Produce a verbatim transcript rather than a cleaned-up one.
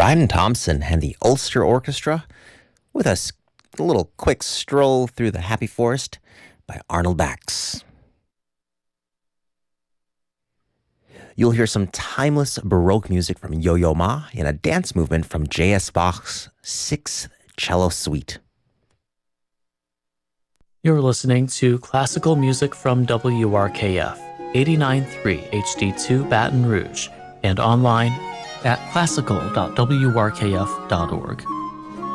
Brian Thompson and the Ulster Orchestra with a s- a little quick stroll through the Happy Forest by Arnold Bax. You'll hear some timeless Baroque music from Yo-Yo Ma and a dance movement from J S. Bach's Sixth Cello Suite. You're listening to classical music from W R K F, eighty-nine point three H D two Baton Rouge, and online at classical dot w r k f dot org.